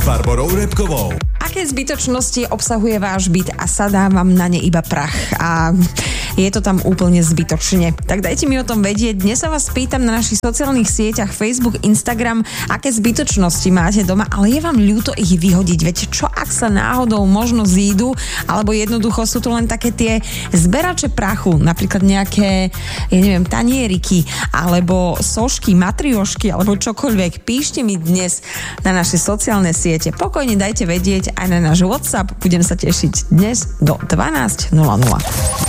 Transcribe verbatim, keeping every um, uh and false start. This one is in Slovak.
Barborou Repkovou. Aké zbytočnosti obsahuje váš byt a sadá vám na ne iba prach a je to tam úplne zbytočne? Tak dajte mi o tom vedieť. Dnes sa vás pýtam na našich sociálnych sieťach Facebook, Instagram, aké zbytočnosti máte doma, ale je vám ľúto ich vyhodiť. Veď čo ak sa náhodou možno zídu, alebo jednoducho sú to len také tie zberače prachu, napríklad nejaké, ja neviem, tanieriky, alebo sošky, matriošky, alebo čokoľvek. Píšte mi dnes na naše sociálne siete. Pokojne dajte vedieť aj na náš WhatsApp. Budem sa tešiť dnes do dvanásť nula nula.